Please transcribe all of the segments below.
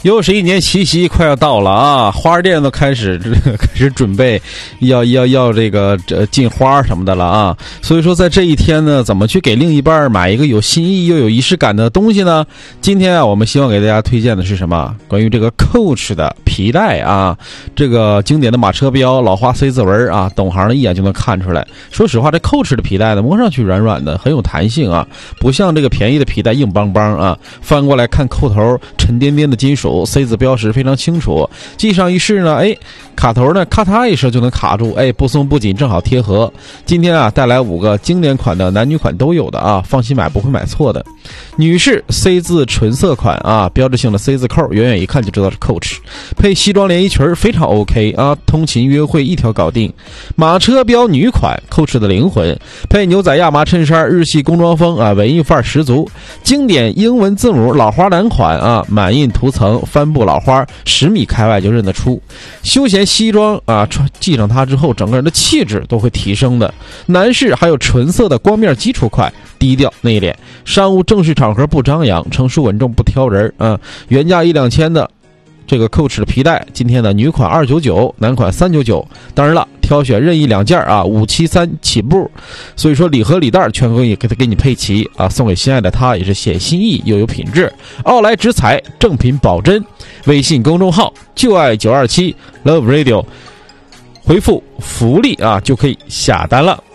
又是一年七夕快要到了啊，花儿店都开始准备要这个进花什么的了啊。所以说在这一天呢，怎么去给另一半买一个有新意又有仪式感的东西呢？今天啊，我们希望给大家推荐的是什么？关于这个 Coach 的皮带啊，这个经典的马车标，老花 C 字纹啊，懂行的一眼就能看出来。说实话，这 Coach 的皮带呢，摸上去软软的，很有弹性啊，不像这个便宜的皮带硬邦邦啊。翻过来看扣头，沉甸甸的金属。C 字标识非常清楚，系上一试呢，卡头呢咔嗒一声就能卡住，不松不紧，正好贴合。今天啊带来5个经典款的，男女款都有的啊，放心买不会买错的。女士 C 字纯色款啊，标志性的 C 字扣，远远一看就知道是 Coach， 配西装连衣裙非常 OK 啊，通勤约会一条搞定。马车标女款 Coach 的灵魂，配牛仔亚麻衬衫，日系工装风啊，文艺范儿十足。经典英文字母老花男款啊，满印涂层，帆布老花，10米开外就认得出。休闲西装啊，系上它之后，整个人的气质都会提升的。男士还有纯色的光面基础款，低调内敛，商务正式场合不张扬，成熟稳重不挑人啊。原价1-2千的这个 Coach 的皮带，今天的女款299，男款399。当然了，挑选任意2件啊，573起步。所以说礼盒礼袋全可以给你配齐啊，送给心爱的他也是显心意又有品质。奥莱直采，正品保真。微信公众号就爱927 Love Radio， 回复福利啊就可以下单了。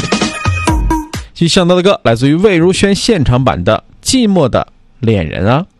继续想到的歌来自于魏如萱现场版的《寂寞的恋人》啊。